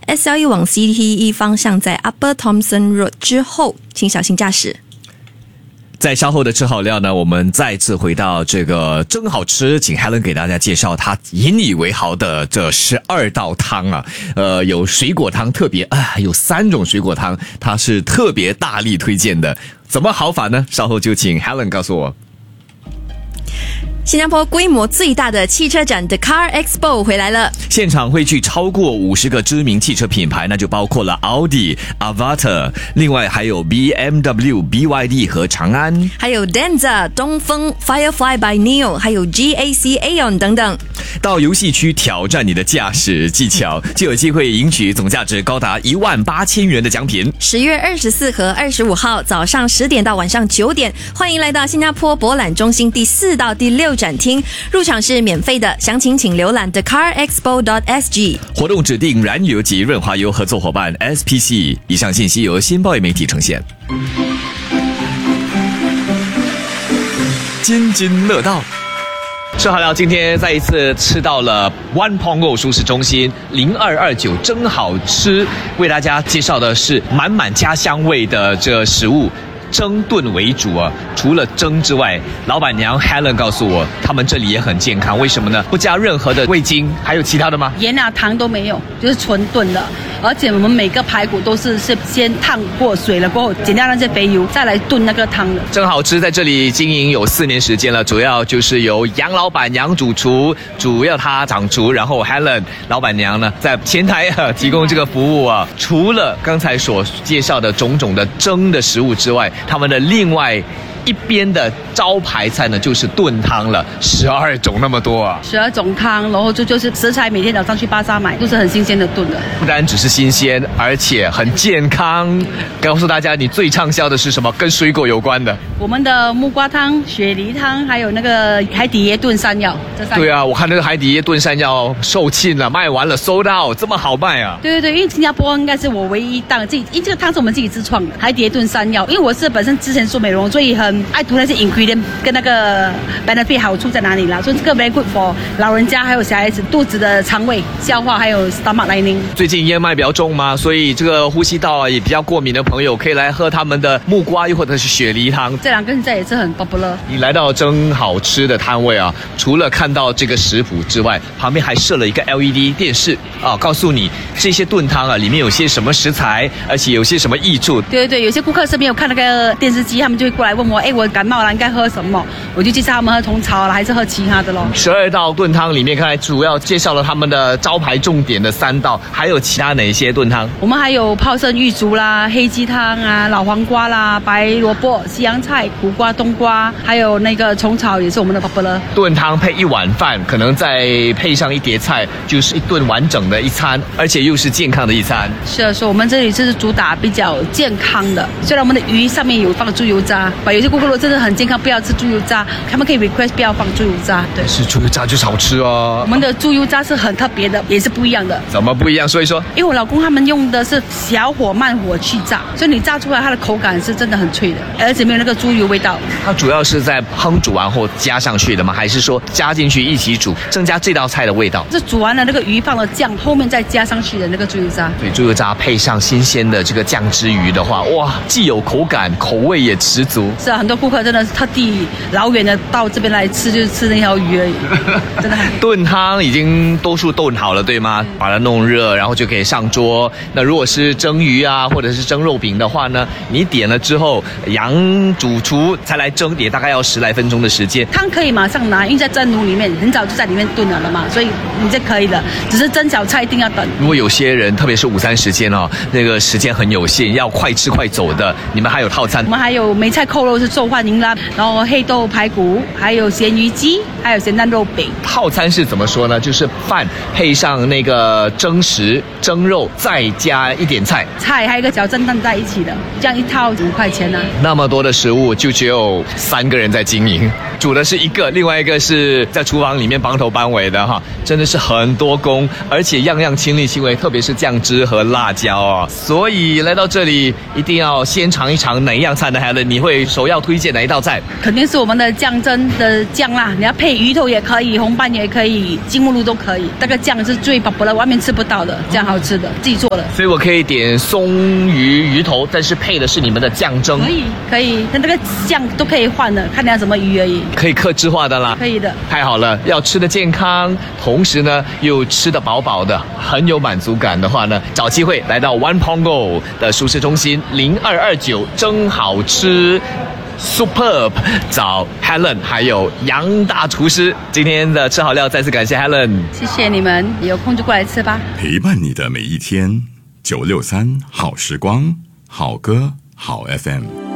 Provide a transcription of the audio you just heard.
SLE 往 CTE 方向在 Upper Thomson Road 之后，请小心驾驶。 在稍后的吃好料呢，我们再次回到这个真好吃，请 Helen 给大家介绍她引以为豪的这12道汤啊。有水果汤特别有3种水果汤，它是特别大力推荐的。怎么好法呢？稍后就请 Helen 告诉我。 新加坡规模最大的汽车展 The Car Expo 回来了， 现场汇聚超过50个知名汽车品牌，那就包括了奥迪、Avata， 另外还有 BMW、BYD 和长安， 还有 Denza、东风、Firefly by Neo， 还有 GAC Aeon 等等。 到游戏区挑战你的驾驶技巧，就有机会赢取总价值高达18000元的奖品。 10月24和25号早上10点到晚上9点，欢迎来到新加坡博览中心第4到第6展厅，入场是免费的，详情请浏览 thecarexpo.sg。 活动指定燃油及润滑油合作伙伴 SPC。 以上信息由新报业媒体呈现。津津乐道吃好料，今天再一次吃到了 One Pongo 蔬食中心0229真好吃，为大家介绍的是满满家乡味的这食物，蒸炖为主啊。除了蒸之外，老板娘 Helen 告诉我，他们这里也很健康，为什么呢？不加任何的味精，还有其他的吗？ 盐啊糖都没有，就是纯炖的。而且我们每个排骨都是先烫过水了过后，减掉那些肥油，再来炖那个汤的。 真好吃，在这里经营有4年时间了，主要就是由杨老板杨主厨，主要他掌厨，然后 Helen 老板娘呢在前台提供这个服务啊。除了刚才所介绍的种种的蒸的食物之外，他们的另外一边的招牌菜呢就是炖汤了，12种那么多啊 ，12种汤，然后就是食材每天早上去巴沙买，都是很新鲜的炖的， 不单只是新鲜，而且很健康。告诉大家，你最畅销的是什么？跟水果有关的？ 我们的木瓜汤、雪梨汤，还有那个海底椰炖山药。 对啊，我看那个海底椰炖山药售罄了，卖完了，sold out，这么好卖啊？ 对，因为新加坡应该是我唯一档因为这个汤是我们自己自创的，海底椰炖山药。因为我是本身之前做美容，所以很爱读那些 ingredient 跟那个 benefit 好处在哪里啦，所以这个 very good for 老人家还有小孩子肚子的肠胃消化，还有 stomach lining。 最近烟霾比较重嘛，所以这个呼吸道也比较过敏的朋友可以来喝他们的木瓜又或者是雪梨汤， 这2个现在也是很 popular。 你来到真好吃的摊位啊，除了看到这个食谱之外，旁边还设了一个 LED 电视啊，告诉你这些炖汤啊里面有些什么食材，而且有些什么益处。 对，有些顾客是没有看那个电视机，他们就会过来问我，我感冒了应该喝什么，我就介绍他们喝虫草了还是喝其他的咯。 12道炖汤里面看来主要介绍了他们的招牌重点的3道，还有其他哪些炖汤？ 我们还有泡参玉竹啦、黑鸡汤啊、老黄瓜啦、白萝卜、西洋菜、苦瓜、冬瓜，还有那个虫草也是我们的 popular。 炖汤配一碗饭，可能再配上一碟菜，就是一顿完整的一餐，而且又是健康的一餐。 是的，所以我们这里是主打比较健康的，虽然我们的鱼上面有放猪油渣，有些顾客如果真的很健康不要吃猪油渣，他们可以 request 不要放猪油渣。对， 是猪油渣就是好吃哦。 我们的猪油渣是很特别的，也是不一样的。 怎么不一样？说一说。 因为我老公他们用的是小火慢火去炸，所以你炸出来它的口感是真的很脆的，而且没有那个猪油味道。 它主要是在烹煮完后加上去的吗？还是说加进去一起煮，增加这道菜的味道？ 是煮完了那个鱼放了酱，后面再加上去的那个猪油渣。 对，猪油渣配上新鲜的这个酱汁鱼的话，哇，既有口感，口味也十足。 是啊，很多顾客真的是特地老远的到这边来吃，就是吃那条鱼而已，真的很。 炖汤已经多数炖好了，对吗？把它弄热，然后就可以上桌。那如果是蒸鱼啊，或者是蒸肉饼的话呢，你点了之后，杨主厨才来蒸，也大概要10来分钟的时间。 汤可以马上拿，因为在蒸炉里面很早就在里面炖了嘛，所以你这可以的。只是蒸小菜一定要等。 如果有些人，特别是午餐时间哦，那个时间很有限，要快吃快走的，你们还有套餐？ 我们还有梅菜扣肉是受欢迎啦，然后黑豆排骨，还有咸鱼鸡，还有咸蛋肉饼。 套餐是怎么说呢？就是饭配上那个蒸食、蒸肉，再加一点菜还有一个小蒸蛋在一起的，这样一套5块钱呢。 那么多的食物，就只有3个人在经营，煮的是一个，另外一个是在厨房里面帮头帮尾的哈，真的是很多工，而且样样亲力亲为，特别是酱汁和辣椒啊。所以来到这里一定要先尝一尝哪一样菜呢？Helen，你会首要要推荐哪一道菜？ 肯定是我们的酱蒸的酱啦，你要配鱼头也可以，红斑也可以，金目鲈都可以。那个酱是最popular的，外面吃不到的，这样好吃的，自己做的。 所以我可以点松鱼头，但是配的是你们的酱蒸。 可以，但那个酱都可以换的，看你要什么鱼而已。 可以客制化的啦。 可以的。 太好了，要吃的健康，同时呢又吃得饱饱的，很有满足感的话呢，找机会来到 One Pongo 的熟食中心0229，真好吃。Superb， 找 Helen 还有杨大厨师。今天的吃好料再次感谢 Helen， 谢谢你们，有空就过来吃吧。 陪伴你的每一天，963好时光，好歌好 FM。